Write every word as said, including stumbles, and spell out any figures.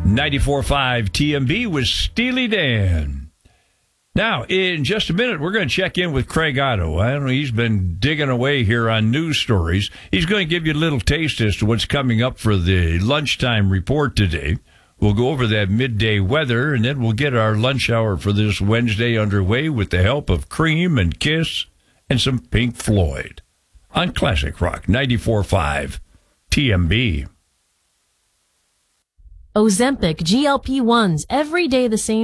ninety-four point five T M B with Steely Dan. Now, in just a minute, we're going to check in with Craig Otto. I don't know, he's been digging away here on news stories. He's going to give you a little taste as to what's coming up for the lunchtime report today. We'll go over that midday weather, and then we'll get our lunch hour for this Wednesday underway with the help of Cream and Kiss and some Pink Floyd on Classic Rock ninety-four point five T M B. Ozempic, G L P ones, every day the same.